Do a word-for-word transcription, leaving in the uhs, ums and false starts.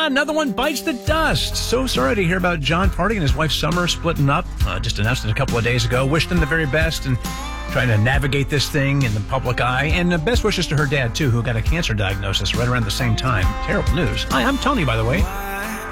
another one bites the dust. So sorry to hear about Jon Pardi and his wife Summer splitting up. Uh, just announced it a couple of days ago. Wished them the very best and trying to navigate this thing in the public eye. And uh, best wishes to her dad, too, who got a cancer diagnosis right around the same time. Terrible news. Hi, I'm Tony, by the way.